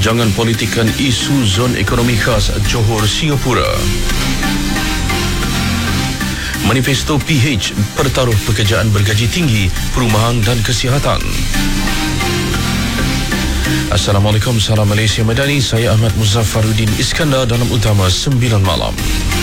Jangan politikkan isu zon ekonomi khas Johor, Singapura. Manifesto PH pertaruh pekerjaan bergaji tinggi, perumahan dan kesihatan. Assalamualaikum, salam Malaysia Madani. Saya Ahmad Muzaffaruddin Iskandar dalam Utama 9 Malam.